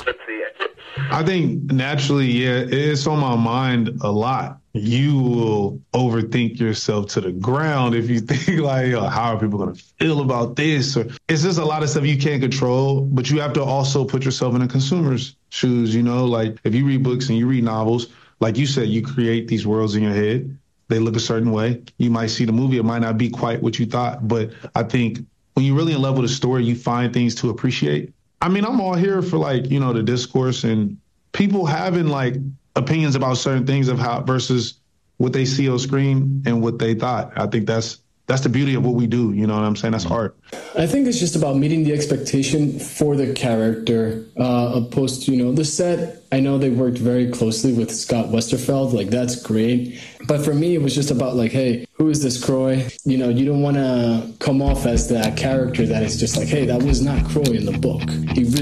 I think naturally, yeah, it's on my mind a lot. You will overthink yourself to the ground if you think like, oh, how are people going to feel about this? Or it's just a lot of stuff you can't control, but you have to also put yourself in a consumer's shoes. You know, like if you read books and you read novels, like you said, you create these worlds in your head. They look a certain way. You might see the movie. It might not be quite what you thought, but I think when you're really in love with a story, you find things to appreciate. I mean, I'm all here for like, you know, the discourse and people having like opinions about certain things of how versus what they see on screen and what they thought. I think that's the beauty of what we do. You know what I'm saying? That's art. I think it's just about meeting the expectation for the character, opposed to, you know, the set. I know they worked very closely with Scott Westerfeld. Like, that's great. But for me, it was just about like, hey, who is this Croy? You know, you don't want to come off as that character that is just like, hey, that was not Croy in the book. He really